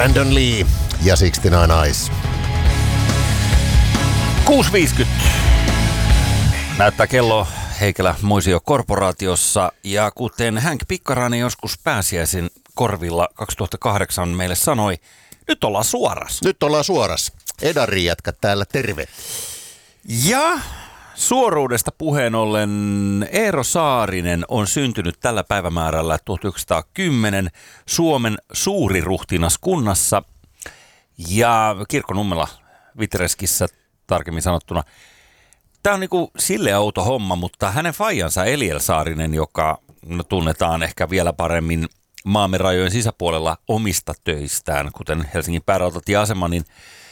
Brandon Lee ja 69 Eyes. 6.50 näyttää kello Heikelä Muisio Korporaatiossa, ja kuten Hank Pikkarainen joskus pääsiäisen korvilla 2008 meille sanoi, nyt ollaan suoras. Nyt ollaan suoras. Edari jätkä täällä, terve. Ja suoruudesta puheen ollen Eero Saarinen on syntynyt tällä päivämäärällä 1910 Suomen suuriruhtinaskunnassa ja Kirkkonummella Vitreskissä tarkemmin sanottuna. Tämä on niinku sille outo homma, mutta hänen faijansa Eliel Saarinen, joka tunnetaan ehkä vielä paremmin maamme rajojen sisäpuolella omista töistään, kuten Helsingin päärautatieasema, niin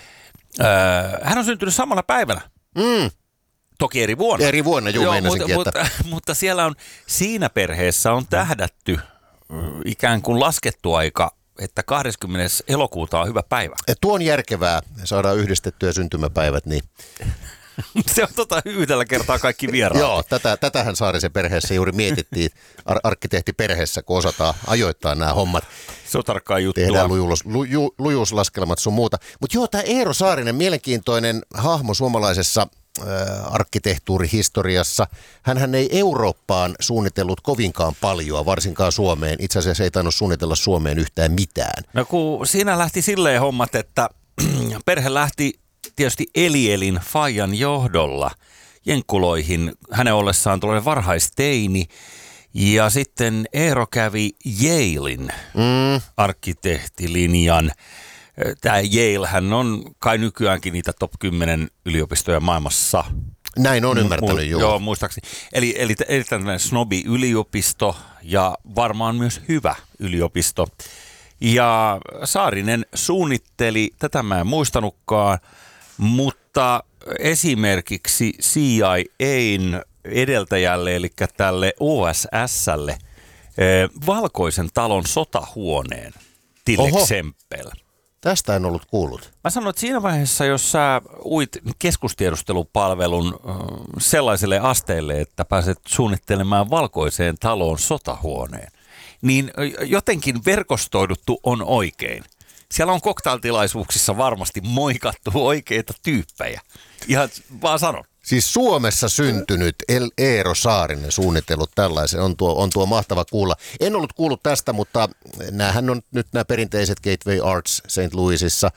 hän on syntynyt samana päivänä. Toki eri vuonna. Eri vuonna, meinasinkin, mutta siellä on, siinä perheessä on tähdätty ikään kuin laskettu aika, että 20. elokuuta on hyvä päivä. Tuo on järkevää. Saadaan yhdistettyä syntymäpäivät, niin... Se on yhdellä kertaa kaikki vieraat. Joo, tätähän Saarisen perheessä juuri mietittiin arkkitehtiperheessä, kun osataan ajoittaa nämä hommat. Se on tarkkaa juttua. Tehdään lujuuslaskelmat sun muuta. Mutta joo, tämä Eero Saarinen, mielenkiintoinen hahmo suomalaisessa arkkitehtuurihistoriassa. Hänhän ei Eurooppaan suunnitellut kovinkaan paljon, varsinkaan Suomeen. Itse asiassa ei tainnut suunnitella Suomeen yhtään mitään. No kun siinä lähti silleen hommat, että perhe lähti tietysti Elielin faijan johdolla jenkkuloihin hänen ollessaan tuollainen varhaisteini. Ja sitten Eero kävi Yalein arkkitehtilinjan. Tämä Yalehän on kai nykyäänkin niitä top 10 yliopistoja maailmassa. Näin on ymmärtänyt, joo, muistaakseni. Eli tämmöinen snobi-yliopisto ja varmaan myös hyvä yliopisto. Ja Saarinen suunnitteli, tätä mä en muistanutkaan, mutta esimerkiksi CIA:n edeltäjälle, eli tälle OSS:lle, Valkoisen talon sotahuoneen Tillexempel. Tästä en ollut kuullut. Mä sanoin, että siinä vaiheessa, jos sä uit keskustiedustelupalvelun sellaiselle asteelle, että pääset suunnittelemaan Valkoiseen taloon sotahuoneen, niin jotenkin verkostoiduttu on oikein. Siellä on cocktailtilaisuuksissa varmasti moikattu oikeita tyyppejä. Ihan vaan sanon. Siis Suomessa syntynyt Eero Saarinen suunnitellut tällaisen, on tuo mahtava kuulla. En ollut kuullut tästä, mutta näähän on nyt nämä perinteiset Gateway Arts St. Louisissa,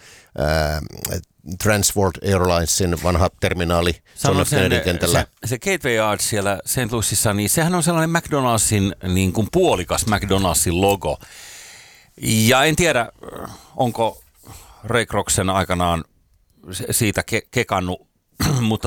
Transworld Airlinesin vanha terminaali John F. Kennedy kentällä. Se Gateway Arts siellä St. Louisissa, niin sehän on sellainen McDonald'sin niin kuin puolikas McDonald'sin logo. Ja en tiedä, onko Ray Krocsen aikanaan siitä kekannut, mutta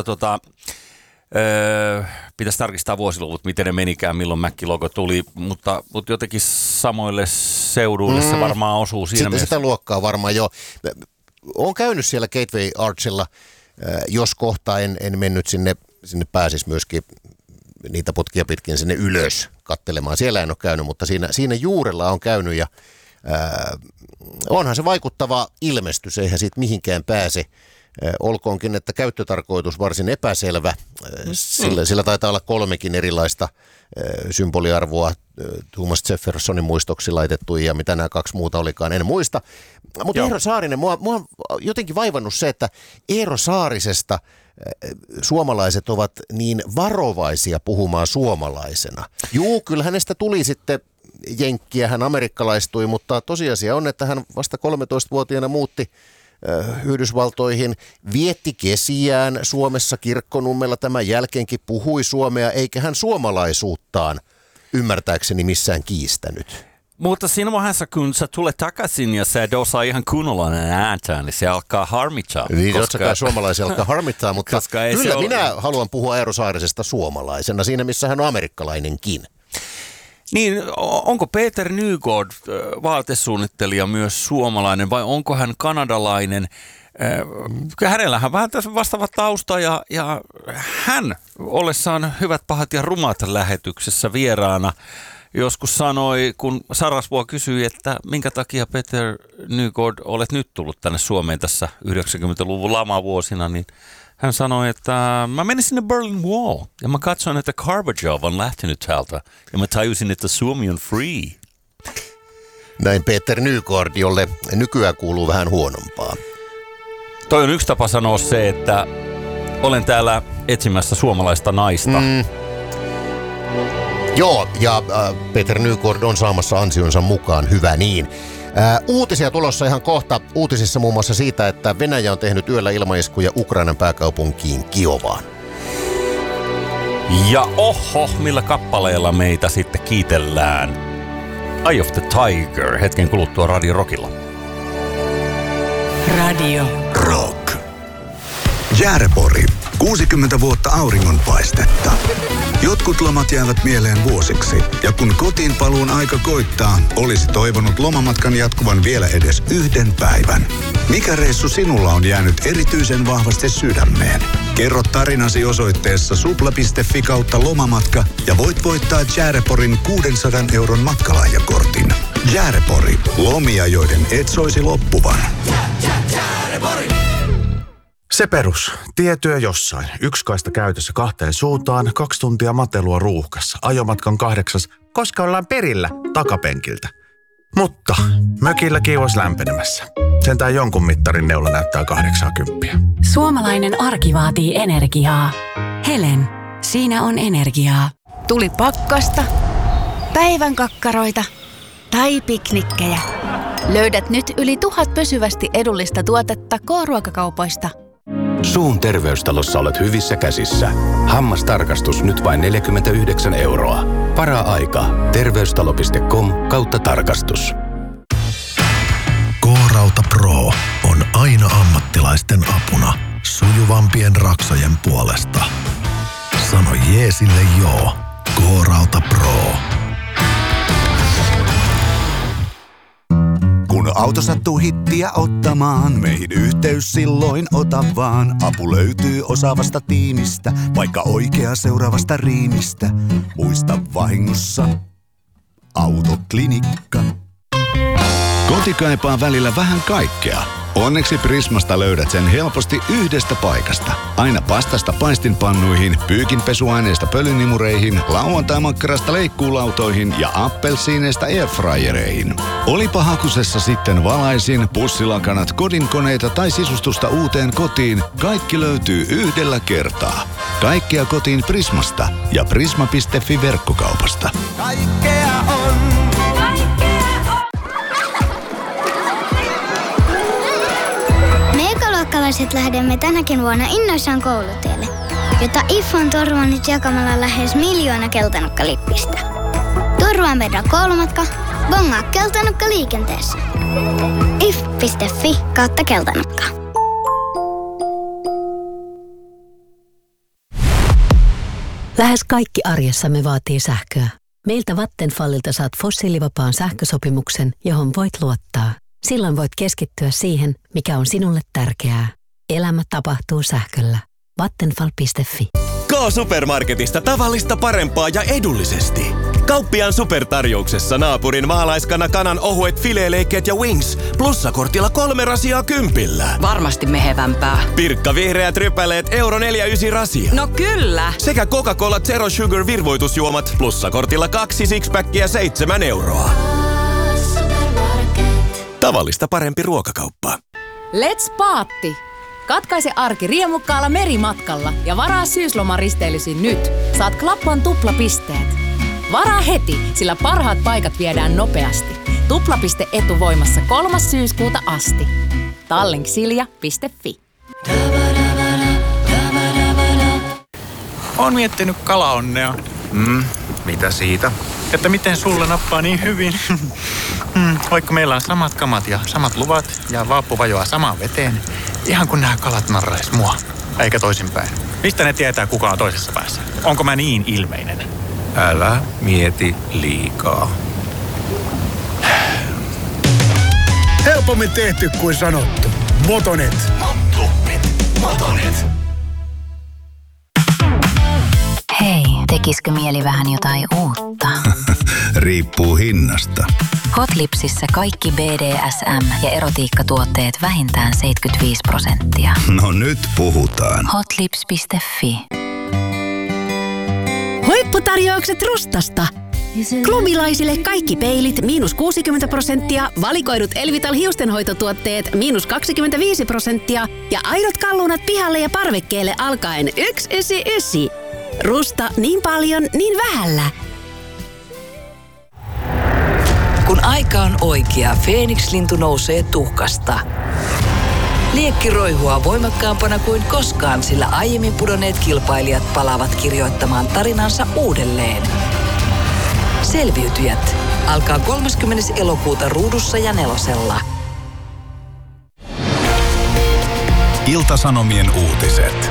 pitäisi tarkistaa vuosiluvut, miten ne menikään, milloin Mac-logo tuli, mutta jotenkin samoille seuduille se varmaan osuu siinä mielessä. Sitä luokkaa varmaan jo. Olen käynyt siellä Gateway Artsilla, jos kohta en mennyt sinne pääsisi myöskin niitä putkia pitkin sinne ylös katselemaan. Siellä en ole käynyt, mutta siinä juurella on käynyt ja onhan se vaikuttava ilmestys, eihän siitä mihinkään pääse. Olkoonkin, että käyttötarkoitus varsin epäselvä. Sillä taitaa olla 3 erilaista symboliarvoa Thomas Jeffersonin muistoksi laitettu ja mitä nämä 2 muuta olikaan, en muista. Mutta Eero Saarinen, mua on jotenkin vaivannut se, että Eero Saarisesta suomalaiset ovat niin varovaisia puhumaan suomalaisena. Juu, kyllä hänestä tuli sitten jenkkiä, hän amerikkalaistui, mutta tosiasia on, että hän vasta 13-vuotiaana muutti Yhdysvaltoihin, vietti kesiään Suomessa Kirkkonummella, tämän jälkeenkin puhui suomea, eikä hän suomalaisuuttaan ymmärtääkseni missään kiistänyt. Mutta siinä vaiheessa, kun sä tulet takaisin ja sä et osaa ihan kunnolla ääntä, niin se alkaa harmittaa. Niin, totta kai suomalaisia alkaa harmittaa, mutta kyllä minä haluan puhua Eero Saarisesta suomalaisena, siinä missä hän on amerikkalainenkin. Niin, onko Peter Nygård vaatesuunnittelija myös suomalainen vai onko hän kanadalainen? Hänellähän vähän tässä vastaava tausta ja hän ollessaan Hyvät, pahat ja rumat -lähetyksessä vieraana joskus sanoi, kun Sarasvuo kysyi, että minkä takia Peter Nygård olet nyt tullut tänne Suomeen tässä 90-luvun lamavuosina, niin hän sanoi, että mä menin sinne Berlin Wall ja mä katsoin, että Gorbachev on lähtenyt täältä ja mä tajusin, että Suomi on free. Näin Peter Nygård, jolle nykyään kuuluu vähän huonompaa. Toi on yksi tapa sanoa se, että olen täällä etsimässä suomalaista naista. Joo, ja Peter Nygård on saamassa ansionsa mukaan, hyvä niin. Uutisia tulossa ihan kohta. Uutisissa muun muassa siitä, että Venäjä on tehnyt yöllä ilmaiskuja Ukrainan pääkaupunkiin Kiovaan. Ja oho, millä kappaleella meitä sitten kiitellään. Eye of the Tiger, hetken kuluttua Radio Rockilla. Radio Rock. Jäärepori. 60 vuotta auringonpaistetta. Jotkut lomat jäävät mieleen vuosiksi, ja kun kotiin paluun aika koittaa, olisi toivonut lomamatkan jatkuvan vielä edes yhden päivän. Mikä reissu sinulla on jäänyt erityisen vahvasti sydämeen? Kerro tarinasi osoitteessa supla.fi/lomamatka ja voit voittaa Järeporin 600 € matkalahjakortin. Jäärepori. Lomia, joiden et soisi loppuvan. Se perus. Tietyö jossain. Yksi kaista käytössä 2 suuntaan, 2 tuntia matelua ruuhkassa. Ajomatkan 8, koska ollaan perillä takapenkiltä. Mutta mökillä kiivas lämpenemässä. Sentään jonkun mittarin neula näyttää 80. Suomalainen arki vaatii energiaa. Helen, siinä on energiaa. Tuli pakkasta, päivän kakkaroita tai piknikkejä. Löydät nyt yli 1000 pysyvästi edullista tuotetta K-ruokakaupoista. Suun terveystalossa olet hyvissä käsissä. Hammastarkastus nyt vain 49 €. Para-aika. Terveystalo.com/tarkastus. K-Rauta Pro on aina ammattilaisten apuna sujuvampien raksojen puolesta. Sano jeesille joo. K-Rauta Pro. Kun auto sattuu hittiä ottamaan, meihin yhteys silloin ota vaan. Apu löytyy osaavasta tiimistä, vaikka oikea seuraavasta riimistä. Muista vahingossa Autoklinikka. Koti kaipaa välillä vähän kaikkea. Onneksi Prismasta löydät sen helposti yhdestä paikasta. Aina pastasta paistinpannuihin, pyykinpesuaineista pölynimureihin, lauantai-makkarasta leikkuulautoihin ja appelsiineista airfryereihin. Olipa hakusessa sitten valaisin, pussilakanat, kodinkoneita tai sisustusta uuteen kotiin, kaikki löytyy yhdellä kertaa. Kaikkea kotiin Prismasta ja prisma.fi verkkokaupasta. Kaikkea on. Luokkalaiset lähdemme tänäkin vuonna innoissaan koulutielle, jota IF on turvannut jakamalla lähes 1 miljoona keltanokkalippistä. Turvaa meidän koulumatka, bongaa keltanokka liikenteessä. if.fi/keltanokka. Lähes kaikki arjessamme vaatii sähköä. Meiltä Vattenfallilta saat fossiilivapaan sähkösopimuksen, johon voit luottaa. Silloin voit keskittyä siihen, mikä on sinulle tärkeää. Elämä tapahtuu sähköllä. Vattenfall.fi. K-Supermarketista tavallista parempaa ja edullisesti. Kauppiaan supertarjouksessa naapurin maalaiskana kanan ohuet fileeleikkeet ja wings. Plussakortilla 3 rasiaa 10. Varmasti mehevämpää. Pirkka vihreät rypäleet €4,9 rasia. No kyllä. Sekä Coca-Cola Zero Sugar virvoitusjuomat. Plussakortilla 2 sixpackia 7 €. Tavallista parempi ruokakauppa. Let's paatti! Katkaise arki riemukkaalla merimatkalla ja varaa syyslomaristeilysi nyt. Saat Klappan tuplapisteet. Varaa heti, sillä parhaat paikat viedään nopeasti. Tuplapiste etuvoimassa 3. syyskuuta asti. Tallinksilja.fi. Oon miettinyt kalaonnea. Mitä siitä? Että miten sulle nappaa niin hyvin. Vaikka meillä on samat kamat ja samat luvat ja vaappu vajoaa samaan veteen. Ihan kun nämä kalat narrais mua. Eikä toisinpäin. Mistä ne tietää, kuka on toisessa päässä? Onko mä niin ilmeinen? Älä mieti liikaa. Helpommin tehty kuin sanottu. Motonet. Motonet. Hei, tekisikö mieli vähän jotain uutta? Riippuu hinnasta. Hotlipsissä kaikki BDSM- ja erotiikkatuotteet vähintään 75%. No nyt puhutaan. Hotlips.fi. Huipputarjoukset Rustasta. Klubilaisille kaikki peilit -60%, valikoidut Elvital hiustenhoitotuotteet -25% ja aidot kalunat pihalle ja parvekkeelle alkaen 199. Rusta niin paljon, niin vähällä. Kun aika on oikea, Feeniks-lintu nousee tuhkasta. Liekki roihua voimakkaampana kuin koskaan, sillä aiemmin pudonneet kilpailijat palaavat kirjoittamaan tarinansa uudelleen. Selviytyjät alkaa 30. elokuuta Ruudussa ja Nelosella. Ilta-Sanomien uutiset.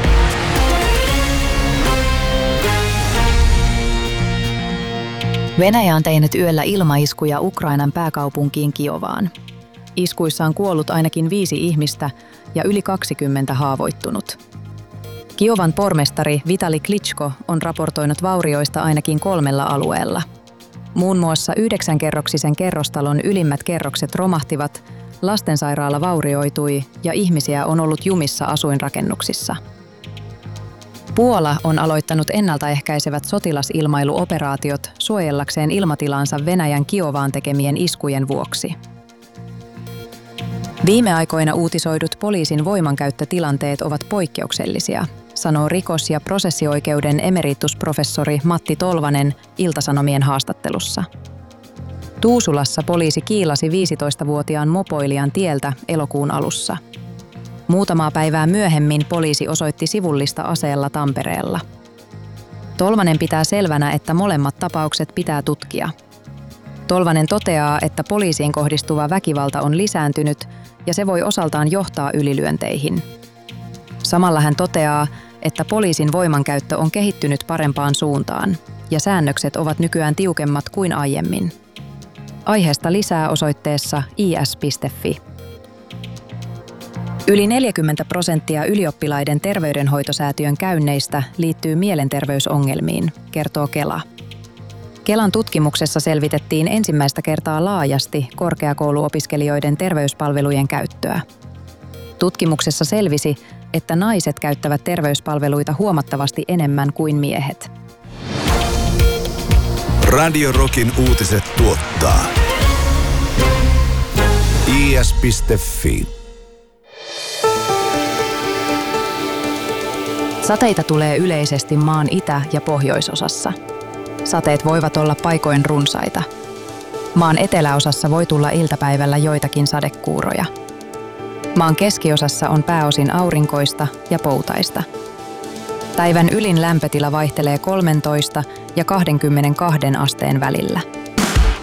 Venäjä on tehnyt yöllä ilmaiskuja Ukrainan pääkaupunkiin Kiovaan. Iskuissa on kuollut ainakin 5 ihmistä ja yli 20 haavoittunut. Kiovan pormestari Vitali Klitschko on raportoinut vaurioista ainakin 3 alueella. Muun muassa 9-kerroksisen kerrostalon ylimmät kerrokset romahtivat, lastensairaala vaurioitui ja ihmisiä on ollut jumissa asuinrakennuksissa. Puola on aloittanut ennaltaehkäisevät sotilasilmailuoperaatiot suojellakseen ilmatilansa Venäjän Kiovaan tekemien iskujen vuoksi. Viime aikoina uutisoidut poliisin voimankäyttötilanteet ovat poikkeuksellisia, sanoo rikos- ja prosessioikeuden emeritusprofessori Matti Tolvanen Ilta-Sanomien haastattelussa. Tuusulassa poliisi kiilasi 15-vuotiaan mopoilijan tieltä elokuun alussa. Muutamaa päivää myöhemmin poliisi osoitti sivullista aseella Tampereella. Tolvanen pitää selvänä, että molemmat tapaukset pitää tutkia. Tolvanen toteaa, että poliisiin kohdistuva väkivalta on lisääntynyt ja se voi osaltaan johtaa ylilyönteihin. Samalla hän toteaa, että poliisin voimankäyttö on kehittynyt parempaan suuntaan ja säännökset ovat nykyään tiukemmat kuin aiemmin. Aiheesta lisää osoitteessa is.fi. Yli 40% ylioppilaiden terveydenhoitosäätiön käynneistä liittyy mielenterveysongelmiin, kertoo Kela. Kelan tutkimuksessa selvitettiin ensimmäistä kertaa laajasti korkeakouluopiskelijoiden terveyspalvelujen käyttöä. Tutkimuksessa selvisi, että naiset käyttävät terveyspalveluita huomattavasti enemmän kuin miehet. Radio Rockin uutiset tuottaa is.fi. Sateita tulee yleisesti maan itä- ja pohjoisosassa. Sateet voivat olla paikoin runsaita. Maan eteläosassa voi tulla iltapäivällä joitakin sadekuuroja. Maan keskiosassa on pääosin aurinkoista ja poutaista. Päivän ylin lämpötila vaihtelee 13 ja 22 asteen välillä.